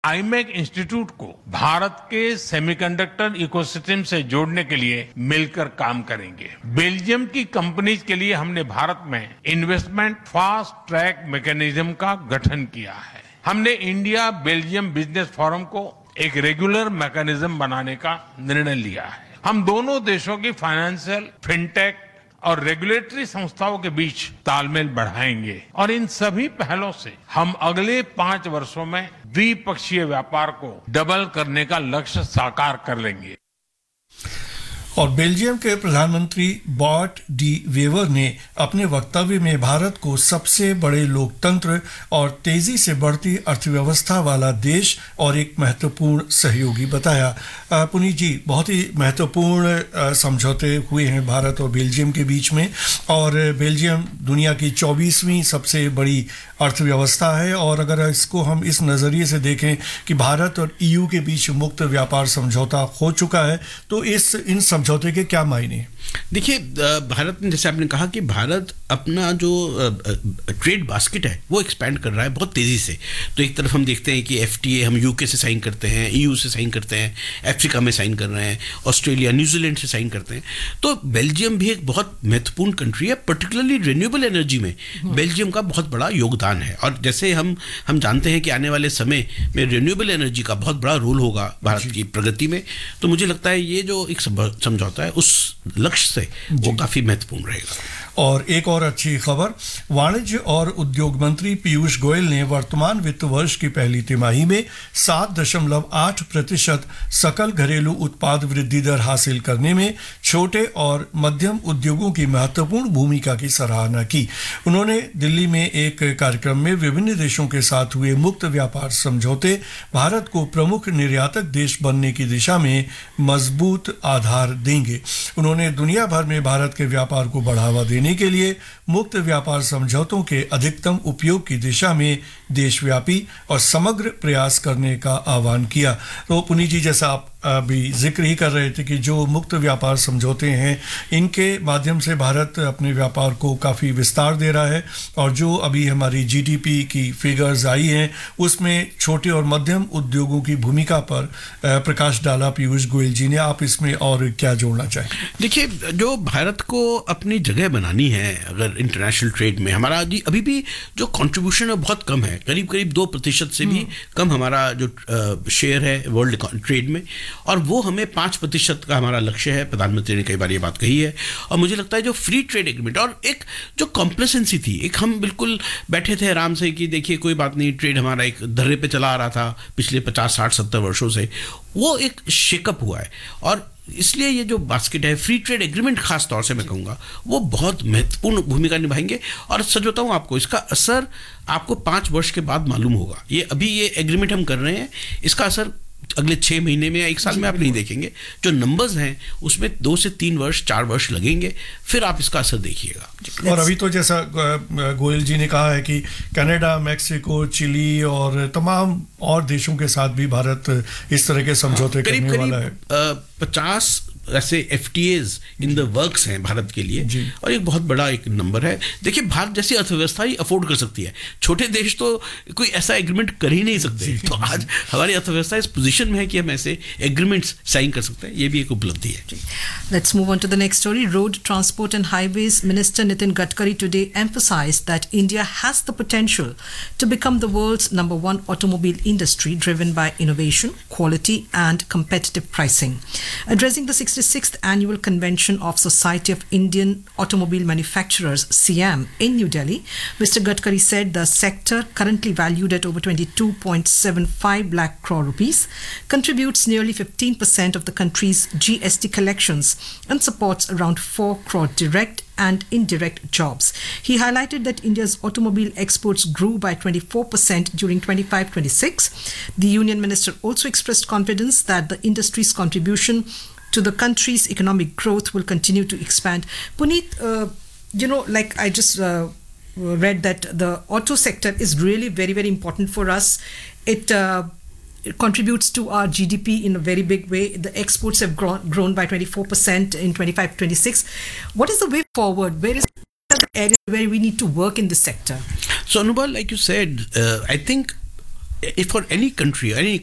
IMEC institute को भारत के semiconductor ecosystem से जोड़ने के लिए मिलकर काम करेंगे। बेल्जियम की कंपनीज के लिए हमने भारत में इन्वेस्टमेंट फास्ट ट्रैक मैकेनिज्म का गठन किया है। हमने इंडिया बेल्जियम बिजनेस फोरम को एक रेगुलर मैकेनिज्म बनाने का निर्णय लिया है। हम दोनों देशों की फाइनेंशियल, फिनटेक और रेगुलेटरी संस्थाओं के बीच तालमेल बढ़ाएंगे और इन सभी पहलों से हम अगले 5 वर्षों में द्विपक्षीय व्यापार को डबल करने का लक्ष्य साकार कर लेंगे। और बेल्जियम के प्रधानमंत्री बॉट डी वेवर ने अपने वक्तव्य में भारत को सबसे बड़े लोकतंत्र और तेजी से बढ़ती अर्थव्यवस्था वाला देश और एक महत्वपूर्ण सहयोगी बताया। पुनीत जी, बहुत ही महत्वपूर्ण समझौते हुए हैं भारत और बेल्जियम के बीच में, और बेल्जियम दुनिया की 24वीं सबसे बड़ी अर्थव्यवस्था है। और अगर इसको हम इस नज़रिए से देखें कि भारत और ईयू के बीच मुक्त व्यापार समझौता हो चुका है, तो इन समझौते के क्या मायने? देखिए, भारत ने, जैसे आपने कहा कि भारत अपना जो ट्रेड बास्केट है वो एक्सपैंड कर रहा है बहुत तेज़ी से। तो एक तरफ हम देखते हैं कि एफटीए हम यूके से साइन करते हैं, ईयू से साइन करते हैं, अफ्रीका में साइन कर रहे हैं, ऑस्ट्रेलिया, न्यूजीलैंड से साइन करते हैं। तो बेल्जियम भी एक बहुत महत्वपूर्ण कंट्री है, पर्टिकुलरली रिन्यूएबल एनर्जी में बेल्जियम का बहुत बड़ा योगदान है। और जैसे हम जानते हैं कि आने वाले समय में रिन्यूएबल एनर्जी का बहुत बड़ा रोल होगा भारत की प्रगति में, तो मुझे लगता है ये जो एक समझौता है उस लक्ष्य से वो काफी महत्वपूर्ण रहेगा। और एक और अच्छी खबर, वाणिज्य और उद्योग मंत्री पीयूष गोयल ने वर्तमान वित्त वर्ष की पहली तिमाही में 7.8% सकल घरेलू उत्पाद वृद्धि दर हासिल करने में छोटे और मध्यम उद्योगों की महत्वपूर्ण भूमिका की सराहना की। उन्होंने दिल्ली में एक कार्यक्रम में विभिन्न देशों के साथ हुए मुक्त व्यापार समझौते भारत को प्रमुख निर्यातक देश बनने की दिशा में मजबूत आधार देंगे। उन्होंने दुनिया भर में भारत के व्यापार को बढ़ावा देने के लिए मुक्त व्यापार समझौतों के अधिकतम उपयोग की दिशा में देशव्यापी और समग्र प्रयास करने का आह्वान किया। तो पुनीत जी, जैसा आप अभी जिक्र ही कर रहे थे कि जो मुक्त व्यापार समझौते हैं, इनके माध्यम से भारत अपने व्यापार को काफ़ी विस्तार दे रहा है, और जो अभी हमारी जीडीपी की फिगर्स आई हैं उसमें छोटे और मध्यम उद्योगों की भूमिका पर प्रकाश डाला पीयूष गोयल जी ने। आप इसमें और क्या जोड़ना चाहें? देखिए, जो भारत को अपनी जगह बनानी है अगर इंटरनेशनल ट्रेड में, हमारा अभी भी जो कंट्रीब्यूशन है बहुत कम है, करीब 2% से भी कम हमारा जो शेयर है वर्ल्ड ट्रेड में, और वो हमें 5% का हमारा लक्ष्य है। प्रधानमंत्री ने कई बार ये बात कही है। और मुझे लगता है जो फ्री ट्रेड एग्रीमेंट और एक जो कॉम्प्लेसेंसी थी, एक हम बिल्कुल बैठे थे आराम से कि देखिए कोई बात नहीं, ट्रेड हमारा एक धर्रे पे चला आ रहा था पिछले 50, 60, 70 वर्षों से, वो एक शेकअप हुआ है। और इसलिए ये जो बास्केट है, फ्री ट्रेड एग्रीमेंट खास तौर से मैं कहूँगा वो बहुत महत्वपूर्ण भूमिका निभाएंगे। और सच बताऊँ आपको, इसका असर आपको 5 वर्ष के बाद मालूम होगा। ये अभी ये एग्रीमेंट हम कर रहे हैं, इसका असर अगले 6 महीने में या 1 साल में आप नहीं देखेंगे। जो नंबर्स हैं उसमें 2 से 3 वर्ष, 4 वर्ष लगेंगे, फिर आप इसका असर देखिएगा। और अभी तो जैसा गोयल जी ने कहा है कि कनाडा, मैक्सिको, चिली और तमाम और देशों के साथ भी भारत इस तरह के समझौते करने वाला है। 50 ऐसे एफटीएज इन द वर्क्स हैं भारत के लिए, और एक बहुत बड़ा एक नंबर है। देखिए, भारत जैसी अर्थव्यवस्था ही अफोर्ड कर सकती है, छोटे देश तो कोई ऐसा एग्रीमेंट कर ही नहीं सकते। तो आज हमारी अर्थव्यवस्था इस पोजीशन में है कि हम ऐसे एग्रीमेंट्स साइन कर सकते हैं, ये भी एक उपलब्धि है। Let's move on to the next story. Road Transport and Highways Minister Nitin Gadkari today emphasized that India has the potential to become the world's #1 automobile industry driven by innovation, quality and competitive pricing. Addressing the 66th Annual Convention of Society of Indian Automobile Manufacturers (SIAM) in New Delhi, Mr. Gadkari said the sector, currently valued at over 22.75 lakh crore rupees, contributes nearly 15% of the country's GST collections and supports around 4 crore direct and indirect jobs. He highlighted that India's automobile exports grew by 24% during 25-26. The union minister also expressed confidence that the industry's contribution to the country's economic growth will continue to expand. Puneet, like I just read that the auto sector is really very, very important for us. It contributes to our GDP in a very big way. The exports have grown by 24% in 25-26. What is the way forward? Where is the area where we need to work in this sector? So, Anubal, like you said, I think for any country, any